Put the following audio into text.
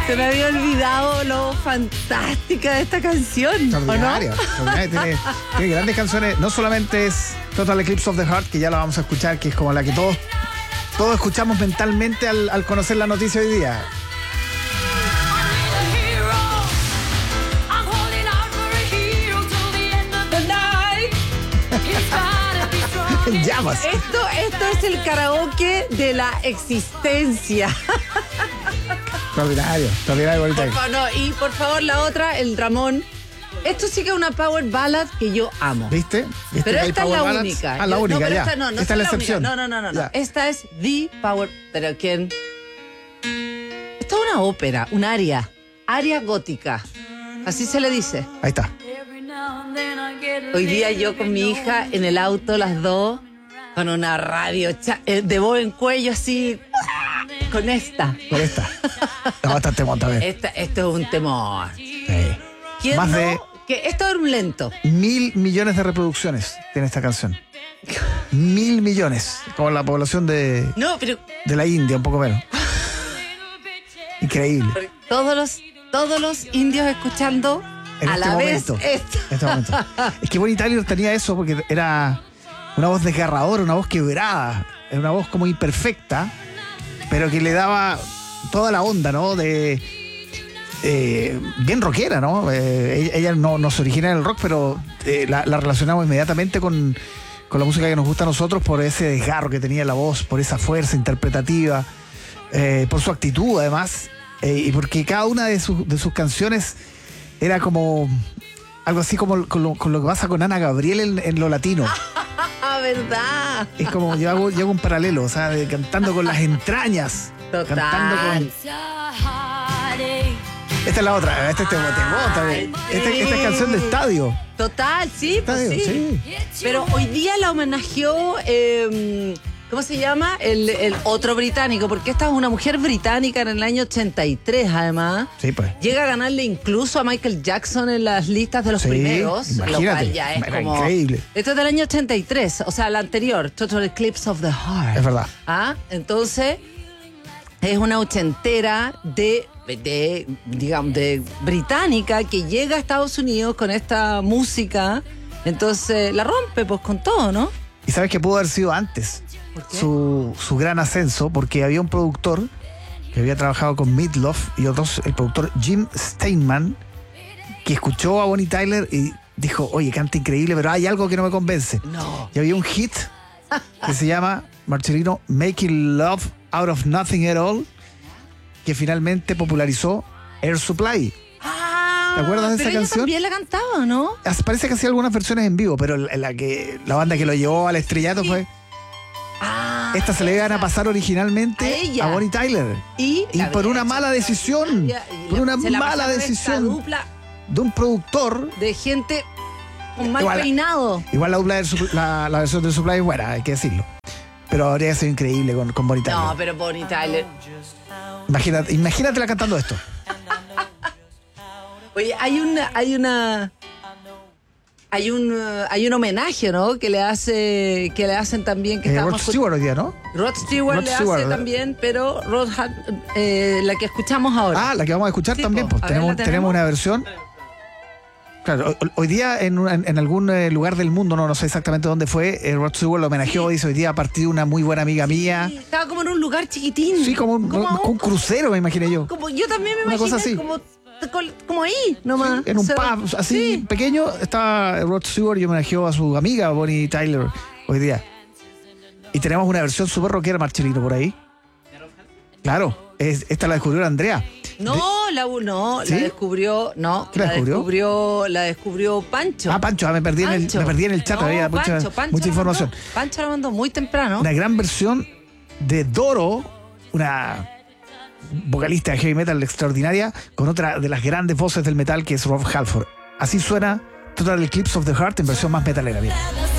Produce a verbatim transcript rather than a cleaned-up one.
Se me había olvidado lo fantástica de esta canción. Extraordinaria, ¿o no? extraordinaria. Tiene, tiene grandes canciones. No solamente es Total Eclipse of the Heart, que ya la vamos a escuchar, que es como la que todos, todos escuchamos mentalmente al, al conocer la noticia hoy día. En llamas. Esto, esto es el karaoke de la existencia. Extraordinario, extraordinario. Bonita. Por favor, no, y por favor la otra, el Ramón. Esto sí que es una power ballad que yo amo. ¿Viste? ¿Viste? Pero que hay esta es power la ballads? única. Ah, la Yo- única, no, pero ya. esta no, no esta es la única. excepción. No, no, no, no, no. Ya. Esta es the power. Pero ¿quién? Esto es una ópera, un aria. Aria gótica. Así se le dice. Ahí está. Hoy día yo con mi hija en el auto, las dos, con una radio cha- eh, de voz en cuello así, con esta. Por esta. Está bastante monta, a ver. Esta, esto es un temor. Sí. ¿Quién Más no? de Que esto es un lento. mil millones de reproducciones tiene esta canción. Mil millones. Como la población de, No, pero de la India, un poco menos. Increíble. todos los, todos los indios escuchando En a este la momento. vez esto. En este momento. Es que Bonnie Tyler tenía eso porque era una voz desgarradora, una voz quebrada, era una voz como imperfecta, pero que le daba toda la onda, ¿no? De eh, bien rockera, ¿no? Eh, ella ella no, no se origina en el rock, pero eh, la, la relacionamos inmediatamente con, con la música que nos gusta a nosotros por ese desgarro que tenía la voz, por esa fuerza interpretativa, eh, por su actitud además, eh, y porque cada una de, sus de sus canciones era como algo así como con lo, con lo que pasa con Ana Gabriel en, en lo latino. Ah, verdad. Es como yo hago, yo hago un paralelo, o sea, de cantando con las entrañas. Total. Cantando con... Esta es la otra, esta es Temota. Esta, esta es canción de estadio. Total, sí, pues Estadio, sí. sí. Pero hoy día la homenajeó, eh, ¿cómo se llama? El, el otro británico, porque esta es una mujer británica en el año ochenta y tres, además. Sí, pues. Llega a ganarle incluso a Michael Jackson en las listas de los Sí, primeros, lo imagínate, cual ya es era como... increíble. Esto es del año ochenta y tres, o sea, la anterior, Total Eclipse of the Heart. Es verdad. Ah, entonces es una ochentera de, de, digamos, de británica que llega a Estados Unidos con esta música, entonces la rompe pues con todo, ¿no? Y sabes que pudo haber sido antes ¿Por qué? su, su gran ascenso, porque había un productor que había trabajado con Meatloaf y otros, el productor Jim Steinman, que escuchó a Bonnie Tyler y dijo, oye, canta increíble, pero hay algo que no me convence. No. Y había un hit que se llama, Marcelino, Making Love Out of Nothing at All, que finalmente popularizó Air Supply. Ah, ¿Te acuerdas de esa pero ella canción? también la cantaba, ¿no? As- Parece que hacía algunas versiones en vivo, pero la, la que, la banda que lo llevó al estrellato fue... Ah, Esta se le iban a pasar originalmente a ella. a Bonnie Tyler. Y, Y por una mala decisión, por una mala decisión dupla de un productor. de gente con mal Igual- peinado. Igual la, dupla del Sup- la, la versión del Supply es buena, hay que decirlo. Pero habría sido increíble con, con Bonnie Tyler. No, pero Bonnie Tyler. Imagínate, imagínatela cantando esto. Oye, hay una, hay una, hay un, uh, hay un homenaje, ¿no? Que le hace, que le hacen también, que Eh, Rod estábamos Stewart hoy día, ¿no? Rod Stewart Rod le Stewart, hace ¿verdad? también, pero Rod Hunt, eh, la que escuchamos ahora. Ah, la que vamos a escuchar Sí, también. po. Pues A ver, tenemos, ¿la tenemos? tenemos una versión. Claro, hoy, hoy día en, una- en algún eh, lugar del mundo, no, no sé exactamente dónde fue, eh, Rod Stewart lo homenajeó, dice hoy día a partir de una muy buena amiga mía. Sí, estaba como en un lugar chiquitín. Sí, como un, como, un crucero, me imaginé yo. como yo también me una imaginé, cosa así. como, como ahí, nomás. En un O sea, pub así sí. pequeño estaba Rod Stewart y homenajeó a su amiga Bonnie Tyler hoy día. Y tenemos una versión súper rockera, Marcelino, por ahí. Claro, es, esta la descubrió Andrea. No, la no, ¿Sí? la descubrió, no, ¿Qué la la descubrió? descubrió, la descubrió Pancho. Ah, Pancho, ah, me perdí, en el, Pancho. me perdí en el chat, No, había mucha, Pancho, Pancho mucha la información. mandó. Pancho la mandó muy temprano. Una gran versión de Doro, una vocalista de heavy metal extraordinaria, con otra de las grandes voces del metal que es Rob Halford. Así suena Total Eclipse of the Heart en versión más metalera. Bien.